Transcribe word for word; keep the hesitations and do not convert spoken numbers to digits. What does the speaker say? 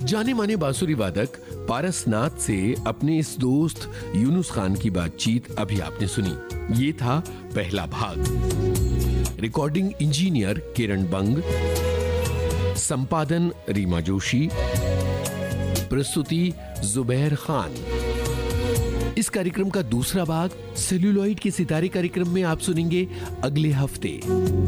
जाने माने बांसुरी वादक पारसनाथ से अपने इस दोस्त यूनुस खान की बातचीत अभी आपने सुनी। ये था पहला भाग। रिकॉर्डिंग इंजीनियर किरण बंग, संपादन रीमा जोशी, प्रस्तुति जुबैर खान। इस कार्यक्रम का दूसरा भाग सेल्यूलॉइड के सितारे कार्यक्रम में आप सुनेंगे अगले हफ्ते।